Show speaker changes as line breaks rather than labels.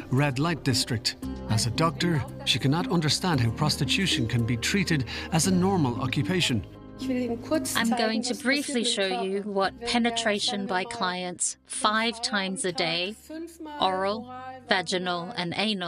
red light district. As a doctor, she cannot understand how prostitution can be treated as a normal occupation.
I'm going to briefly show you what penetration by clients 5 times a day, oral, vaginal, and anal,